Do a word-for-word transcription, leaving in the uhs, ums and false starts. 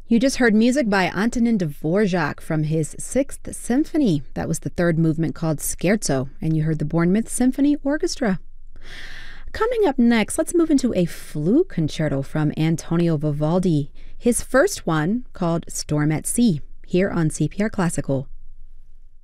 You just heard music by Antonin Dvorak from his Sixth Symphony. That was the third movement called Scherzo, and you heard the Bournemouth Symphony Orchestra. Coming up next, let's move into a flute concerto from Antonio Vivaldi, his first one called Storm at Sea, here on C P R Classical.